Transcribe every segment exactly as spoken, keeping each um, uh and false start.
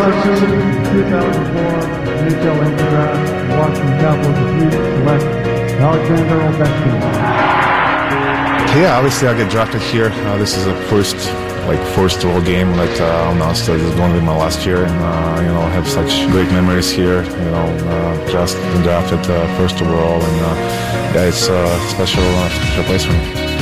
two thousand four N H L Rookie Draft, Washington Capitals select Alexander Ovechkin. Yeah, obviously I get drafted here. Uh, this is a first, like first overall game. Like uh, announced, this is going to be my last year, and uh, you know I have such great memories here. You know, uh, just been drafted uh, first overall, and uh, yeah, it's a special, uh, special place for me.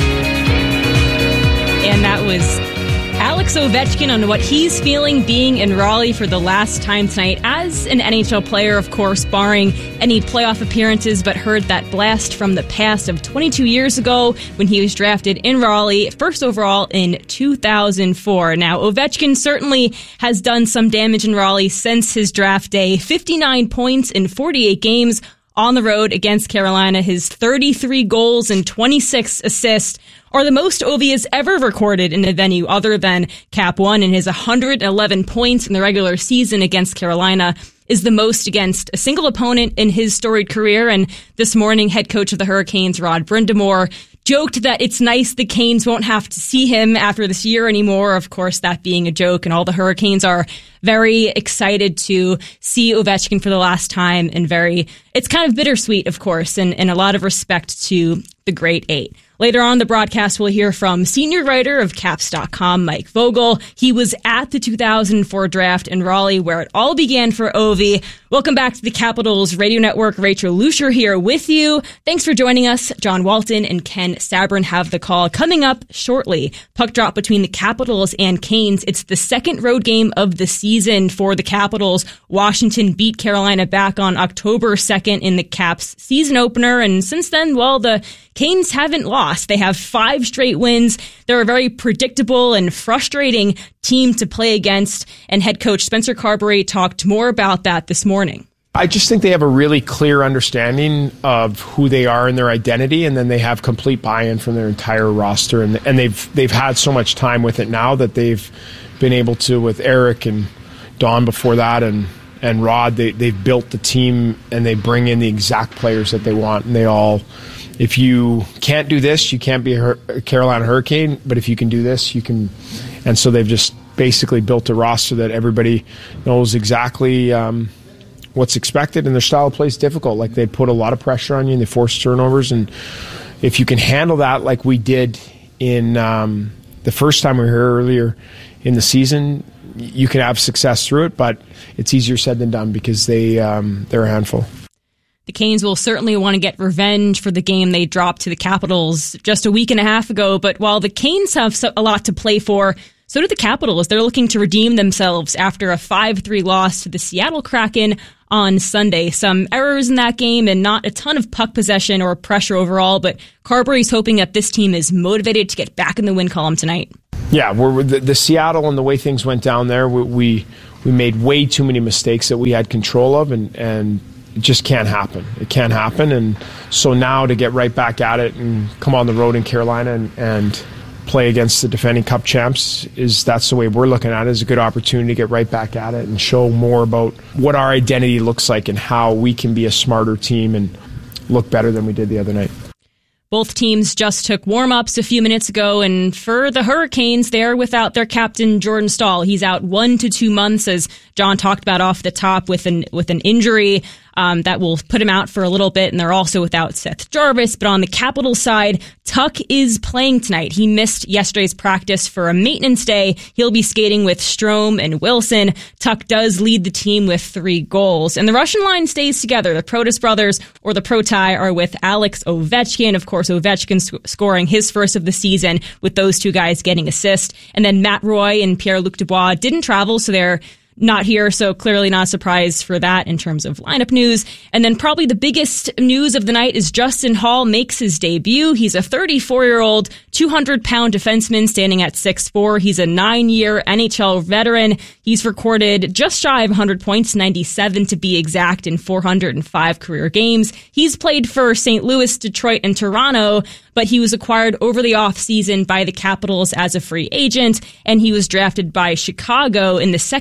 And that was Alex Ovechkin on what he's feeling being in Raleigh for the last time tonight as an N H L player, of course, barring any playoff appearances, but heard that blast from the past of twenty-two years ago when he was drafted in Raleigh, first overall in two thousand four. Now, Ovechkin certainly has done some damage in Raleigh since his draft day. fifty-nine points in forty-eight games on the road against Carolina. His thirty-three goals and twenty-six assists are the most Ovi has ever recorded in a venue other than Cap One, and his one hundred eleven points in the regular season against Carolina is the most against a single opponent in his storied career. And this morning, head coach of the Hurricanes, Rod Brind'Amour, joked that it's nice the Canes won't have to see him after this year anymore. Of course, that being a joke, and all the Hurricanes are very excited to see Ovechkin for the last time, and very, it's kind of bittersweet, of course, and, and a lot of respect to the Great Eight. Later on the broadcast, we'll hear from senior writer of Caps dot com, Mike Vogel. He was at the two thousand four draft in Raleigh, where it all began for Ovi. Welcome back to the Capitals Radio Network. Rachel Lucier here with you. Thanks for joining us. John Walton and Ken Sabrin have the call coming up shortly. Puck drop between the Capitals and Canes. It's the second road game of the season for the Capitals. Washington beat Carolina back on October second in the Caps season opener, and since then, well, the Canes haven't lost. They have five straight wins. They're a very predictable and frustrating team to play against, and head coach Spencer Carbery talked more about that this morning. I just think they have a really clear understanding of who they are and their identity, and then they have complete buy-in from their entire roster, and and they've they've had so much time with it now that they've been able to, with Eric and Don before that, and and Rod, they, they've built the team, and they bring in the exact players that they want, and they all, if you can't do this, you can't be a, Hur- a Carolina Hurricane, but if you can do this, you can. And so they've just basically built a roster that everybody knows exactly um, what's expected, and their style of play is difficult. Like, they put a lot of pressure on you, and they force turnovers, and if you can handle that like we did in um, the first time we were here earlier in the season, you can have success through it, but it's easier said than done because they, um, they're a handful. The Canes will certainly want to get revenge for the game they dropped to the Capitals just a week and a half ago. But while the Canes have a lot to play for, so do the Capitals. They're looking to redeem themselves after a five three loss to the Seattle Kraken on Sunday. Some errors in that game and not a ton of puck possession or pressure overall, but Carbery's hoping that this team is motivated to get back in the win column tonight. Yeah, we're, the, the Seattle and the way things went down there, we, we we made way too many mistakes that we had control of, and, and it just can't happen. It can't happen, and so now to get right back at it and come on the road in Carolina and, and play against the defending Cup champs, is that's the way we're looking at it, is a good opportunity to get right back at it and show more about what our identity looks like and how we can be a smarter team and look better than we did the other night. Both teams just took warm-ups a few minutes ago, and for the Hurricanes, they're without their captain, Jordan Staal. He's out one to two months, as John talked about off the top, with an with an injury um, that will put him out for a little bit, and they're also without Seth Jarvis. But on the Capitals side, Tuch is playing tonight. He missed yesterday's practice for a maintenance day. He'll be skating with Strome and Wilson. Tuch does lead the team with three goals. And the Russian line stays together. The Protas brothers, or the Proti, are with Alex Ovechkin. Of course, Ovechkin sc- scoring his first of the season, with those two guys getting assists. And then Matt Roy and Pierre-Luc Dubois didn't travel, so they're not here, so clearly not a surprise for that in terms of lineup news. And then probably the biggest news of the night is Justin Holl makes his debut. He's a thirty-four-year-old, two hundred pound defenseman standing at six foot four. He's a nine-year N H L veteran. He's recorded just shy of one hundred points, ninety-seven to be exact, in four hundred five career games. He's played for Saint Louis, Detroit, and Toronto, but he was acquired over the offseason by the Capitals as a free agent, and he was drafted by Chicago in the second round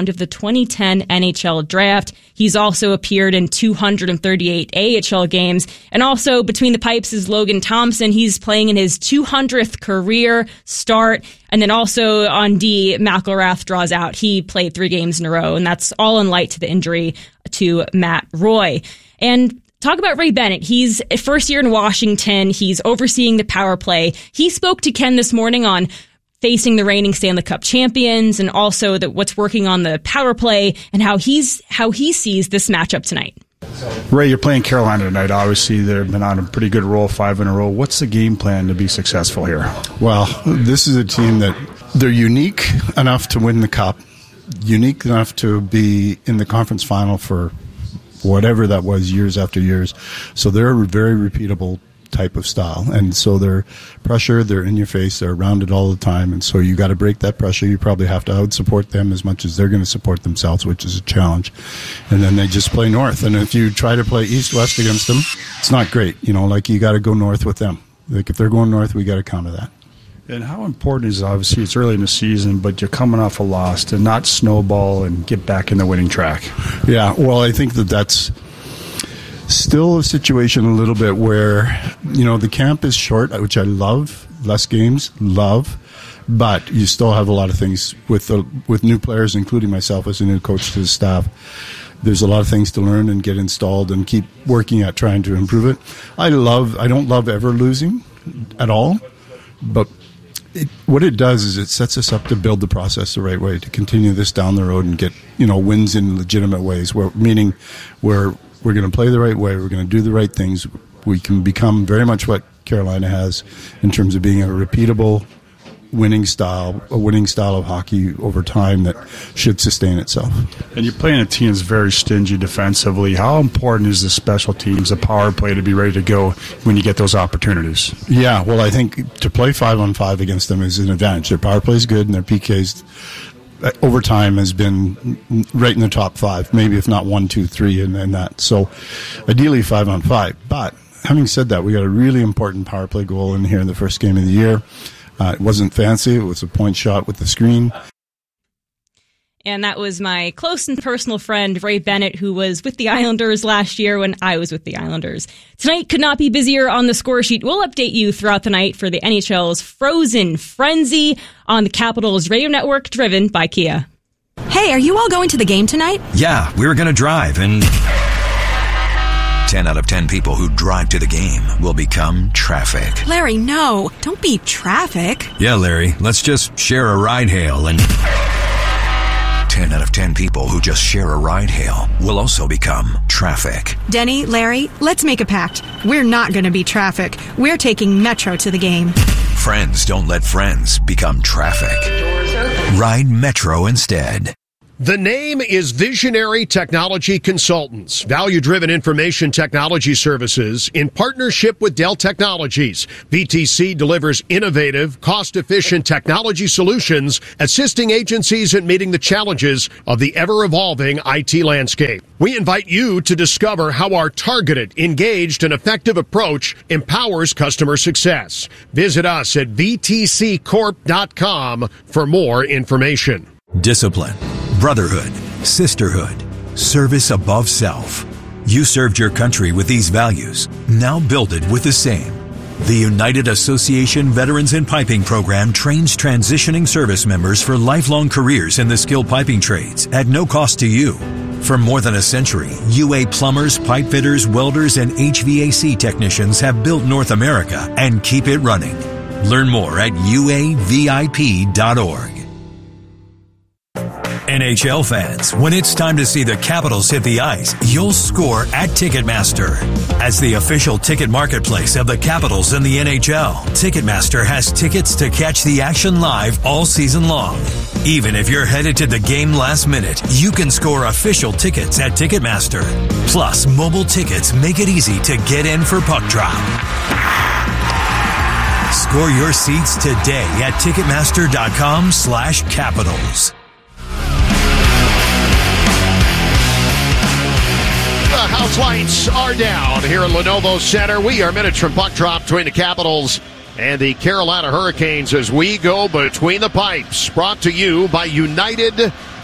round of the twenty ten N H L draft. He's also appeared in two hundred thirty-eight A H L games. And also between the pipes is Logan Thompson. He's playing in his two hundredth career start. And then also on D, McElrath draws out. He played three games in a row, and that's all in light to the injury to Matt Roy. And talk about Ray Bennett. He's first year in Washington. He's overseeing the power play. He spoke to Ken this morning on facing the reigning Stanley Cup champions and also the, what's working on the power play and how he's how he sees this matchup tonight. Ray, you're playing Carolina tonight. Obviously, they've been on a pretty good roll, five in a row. What's the game plan to be successful here? Well, this is a team that they're unique enough to win the Cup, unique enough to be in the conference final for whatever that was, years after years. So they're a very repeatable type of style. And so they're pressure, they're in your face, they're around it all the time. And so you got to break that pressure. You probably have to out-support them as much as they're going to support themselves, which is a challenge. And then they just play north. And if you try to play east-west against them, it's not great. You know, like you got to go north with them. Like if they're going north, we got to counter that. And how important is, obviously, it's early in the season, but you're coming off a loss to not snowball and get back in the winning track? Yeah, well, I think that that's still a situation a little bit where, you know, the camp is short, which I love. Less games, love. But you still have a lot of things with the, with new players, including myself as a new coach to the staff. There's a lot of things to learn and get installed and keep working at trying to improve it. I love, I don't love ever losing at all, but It, what it does is it sets us up to build the process the right way, to continue this down the road and get, you know, wins in legitimate ways, where, meaning where we're going to play the right way, we're going to do the right things. We can become very much what Carolina has in terms of being a repeatable winning style, a winning style of hockey over time that should sustain itself. And you're playing a team that's very stingy defensively. How important is the special teams, the power play, to be ready to go when you get those opportunities? Yeah, well, I think to play five on five against them is an advantage. Their power play is good, and their P Ks over time has been right in the top five, maybe if not one, two, three, and, and that. So ideally five on five. But having said that, we got a really important power play goal in here in the first game of the year. Uh, it wasn't fancy. It was a point shot with the screen. And that was my close and personal friend, Ray Bennett, who was with the Islanders last year when I was with the Islanders. Tonight could not be busier on the score sheet. We'll update you throughout the night for the N H L's Frozen Frenzy on the Capitals Radio Network, driven by Kia. Hey, are you all going to the game tonight? Yeah, we were going to drive, and ten out of ten people who drive to the game will become traffic. Larry, no. Don't be traffic. Yeah, Larry, let's just share a ride hail, and ten out of ten people who just share a ride hail will also become traffic. Denny, Larry, let's make a pact. We're not going to be traffic. We're taking Metro to the game. Friends don't let friends become traffic. Ride Metro instead. The name is Visionary Technology Consultants, value-driven information technology services in partnership with Dell Technologies. V T C delivers innovative, cost-efficient technology solutions, assisting agencies in meeting the challenges of the ever-evolving I T landscape. We invite you to discover how our targeted, engaged, and effective approach empowers customer success. Visit us at v t c corp dot com for more information. Discipline, brotherhood, sisterhood, service above self. You served your country with these values. Now build it with the same. The United Association Veterans in Piping Program trains transitioning service members for lifelong careers in the skilled piping trades at no cost to you. For more than a century, U A plumbers, pipe fitters, welders, and H V A C technicians have built North America and keep it running. Learn more at u a v i p dot org. N H L fans, when it's time to see the Capitals hit the ice, you'll score at Ticketmaster. As the official ticket marketplace of the Capitals and the N H L, Ticketmaster has tickets to catch the action live all season long. Even if you're headed to the game last minute, you can score official tickets at Ticketmaster. Plus, mobile tickets make it easy to get in for puck drop. Score your seats today at Ticketmaster.com slash Capitals. The house lights are down here at Lenovo Center. We are minutes from puck drop between the Capitals and the Carolina Hurricanes as we go between the pipes. Brought to you by United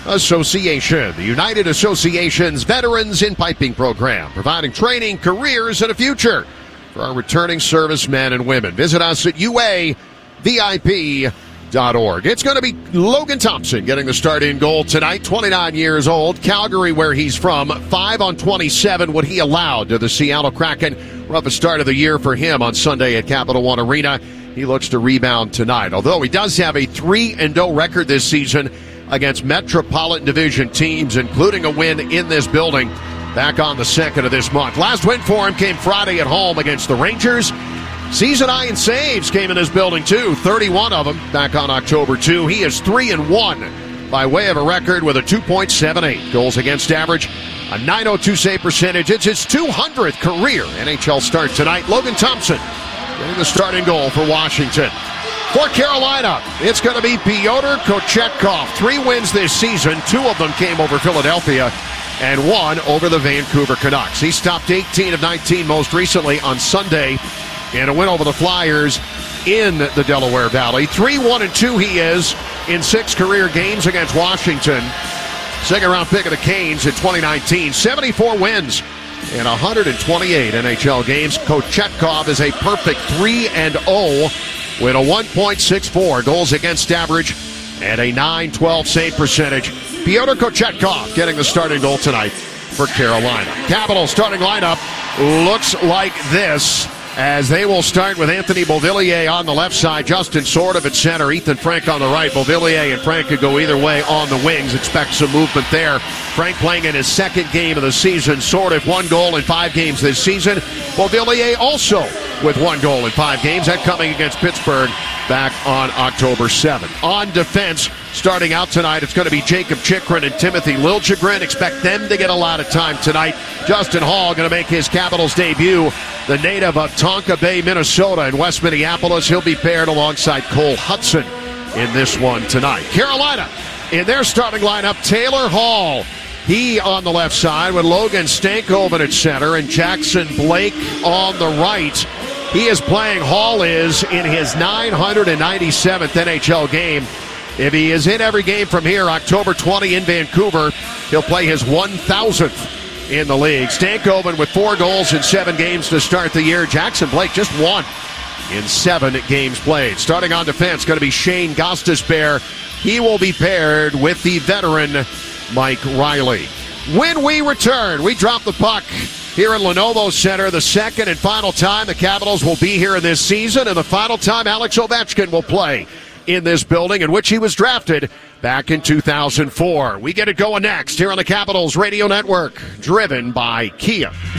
Association, the United Association's Veterans in Piping program, providing training, careers, and a future for our returning servicemen and women. Visit us at U A V I P dot org. It's going to be Logan Thompson getting the start in goal tonight, twenty-nine years old, Calgary where he's from, five on twenty-seven what he allowed to the Seattle Kraken. Roughest start of the year for him on Sunday at Capital One Arena. He looks to rebound tonight, although he does have a three and oh record this season against Metropolitan Division teams, including a win in this building back on the second of this month. Last win for him came Friday at home against the Rangers. Season high in saves came in this building, too, thirty-one of them back on October second. He is three and one by way of a record with a two point seven eight goals against average, a nine oh two save percentage. It's his two hundredth career N H L start tonight. Logan Thompson getting the starting goal for Washington. For Carolina, it's going to be Pyotr Kochetkov. Three wins this season. Two of them came over Philadelphia and one over the Vancouver Canucks. He stopped eighteen of nineteen most recently on Sunday in a win over the Flyers in the Delaware Valley. three one and two he is in six career games against Washington. Second round pick of the Canes in twenty nineteen. seventy-four wins in one hundred twenty-eight N H L games. Kochetkov is a perfect three and oh with a one point six four goals against average and a nine twelve save percentage. Pyotr Kochetkov getting the starting goal tonight for Carolina. Capitals starting lineup looks like this, as they will start with Anthony Beauvillier on the left side, Justin Sourdif at center, Ethan Frank on the right. Beauvillier and Frank could go either way on the wings. Expect some movement there. Frank playing in his second game of the season. Sourdif one goal in five games this season. Beauvillier also with one goal in five games. That coming against Pittsburgh back on October seventh. On defense, starting out tonight, it's going to be Jacob Chychrun and Timothy Liljegren. Expect them to get a lot of time tonight. Justin Hall going to make his Capitals debut. The native of Tonka Bay, Minnesota, in West Minneapolis. He'll be paired alongside Cole Hudson in this one tonight. Carolina, in their starting lineup, Taylor Hall. He on the left side with Logan Stankoven at center and Jackson Blake on the right. He is playing, Hall is, in his nine hundred ninety-seventh N H L game. If he is in every game from here, October twentieth in Vancouver, he'll play his one thousandth in the league. Stankoven with four goals in seven games to start the year. Jackson Blake just one in seven games played. Starting on defense, going to be Shane Gostisbehere. He will be paired with the veteran Mike Riley. When we return, we drop the puck here in Lenovo Center. The second and final time the Capitals will be here in this season, and the final time Alex Ovechkin will play in this building in which he was drafted back in two thousand four. We get it going next here on the Capitals Radio Network, driven by Kia.